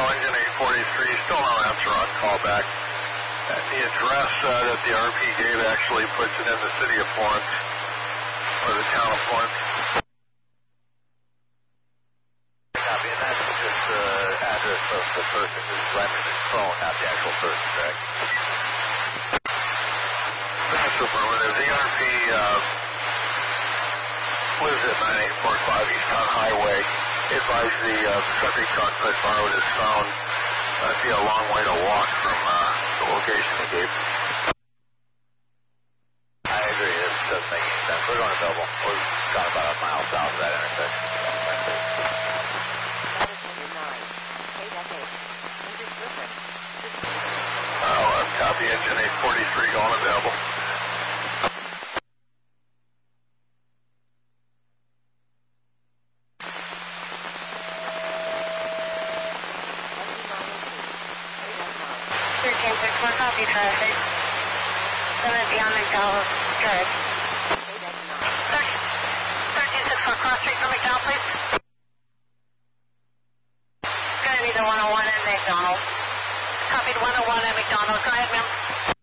Echo, engine 843, still no answer on callback. The address that the RP gave actually puts it in the city of Florence, or the town of Florence. Copy, and that's just the address of the person who's rented his phone, not the actual person, correct? That's affirmative. The RP lives at 9845 East Town Highway. He advised the subject cockpit borrowed his phone. That'd be a long way to walk from the location he gave. I agree, it doesn't make any sense. We're going to double. We're gone about a mile south of that intersection. Copy, engine 843 going available. Copy traffic. 7 beyond McDowell Drive. 1364 cross street from McDowell, please. Gonna be the 101 at McDonald's. Copied 101 at McDonald's. Go ahead, ma'am.